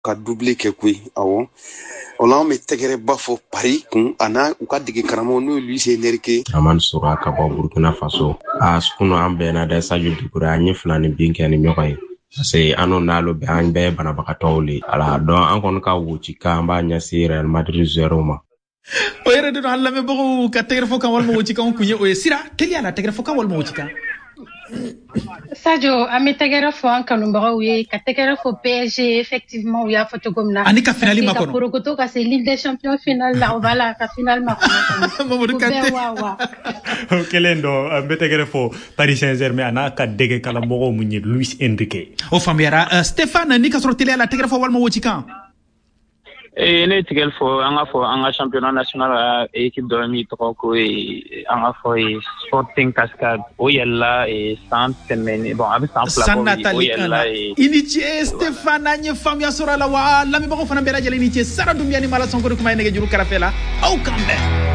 ka doublé kɛ koyi awɔ o la an bɛ tɛgɛrɛba fɔ Paris kun ana u ka dege karamɔgɔ n'o Luis Enrique Aman Sora ka bɔ Burkina Faso kuno an bɛnna da Sadio Doucouré an ye fila ni bin kɛ ni ɲɔgɔn ye parce que an n'alo bɛ an bɛɛ banabagatɔw le ala dɔn an kɔni ka wuci kan an b'a ɲɛsin Real Madrid 0 ma o yɛrɛ de don an lamɛnbagaw ka tɛgɛrɛfɔ kan walima wuci kan kun ye o ye sira teliya la tɛgɛrɛfɔ kan walima wuci kan Sadio an bɛ tɛgɛrɛfɔ an kanubagaw ye ka tɛgɛrɛfɔ PSG effectivement u y'a fɔ cogo min na ani ka finali ma kɔnɔ Porokoto ka se Ligue des Champions finale la voilà ka finale ma kɔnɔ Mamadou Kanté o kelen don an bɛ tɛgɛrɛfɔ Paris Saint-Germain ana ka dege kalamɔgɔw mun ye Luis Enrique o faamuyara Stéphane ni ka sɔrɔ teliya la tɛgɛrɛfɔ walima wuci kan ne tigɛl fɔ an ka fɔ an ka championnat national équipe dɔ min tɔgɔ ko an ka fɔ Sporting Cascade o yɛlɛla san tɛmɛnen bon a bɛ san fila bɔ o yɛlɛla i ni ce Stéphane an ye faamuya sɔrɔ a la wa lamɛnbagaw fana bɛɛ lajɛlen ni ce Sara Dunbiya ni Mala Sonkori kuma ye nɛgɛjuru kɛrɛfɛ la aw kan bɛn